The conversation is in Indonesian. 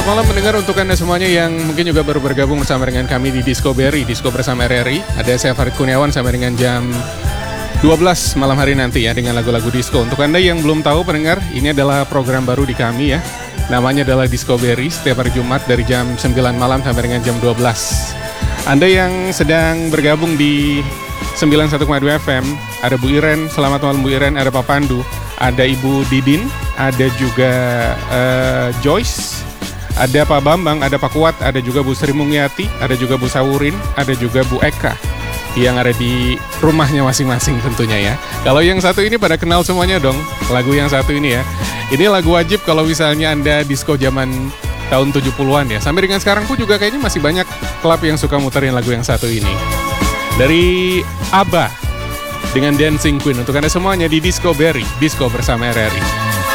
Selamat malam mendengar untuk Anda semuanya yang mungkin juga baru bergabung bersama dengan kami di Disco Berry, Disco bersama RRI. Ada saya Farid Kurniawan sampai dengan jam 12 malam hari nanti ya dengan lagu-lagu disco. Untuk Anda yang belum tahu pendengar, ini adalah program baru di kami ya. Namanya adalah Disco Berry setiap hari Jumat dari jam 9 malam sampai dengan jam 12. Anda yang sedang bergabung di 91,2 FM, ada Bu Iren, selamat malam Bu Iren, ada Pak Pandu, ada Ibu Didin, ada juga Joyce, ada Pak Bambang, ada Pak Kuat, ada juga Bu Sri Mungyati, ada juga Bu Sawurin, ada juga Bu Eka yang ada di rumahnya masing-masing tentunya ya. Kalau yang satu ini pada kenal semuanya dong, lagu yang satu ini ya. Ini lagu wajib kalau misalnya Anda disco zaman tahun 70-an ya. Sampai dengan sekarang pun juga kayaknya masih banyak klub yang suka muterin lagu yang satu ini. Dari ABBA dengan Dancing Queen untuk Anda semuanya di Disco Berry, Disco bersama RRI.